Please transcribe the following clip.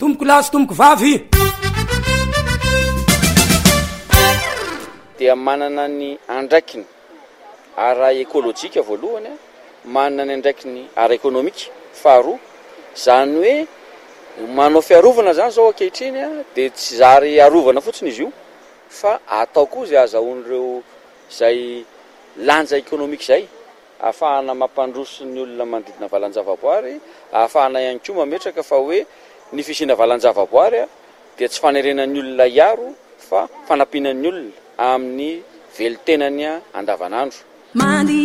tomboko lasy tomboko vavy dia manana ny andraikiny ara ekôlôjika voalohany, manana ny andraikiny ara ekonomika faharoa, zany hoe manao fiarovana zany zao ankehitriny dia tsy zary arovana fotsiny izy io fa atao koa zay azahoan'ireo zay lanja ekonomika zay, ahafahana mampandroso ny olona manodidina valan-javaboary, ahafahana ihany koa mametraka fa hoe ny fisiana valan-javaboary dia tsy fanerenan'ny olona iaro fa fanampinan'ny olona amin'ny velitenany andavanandro.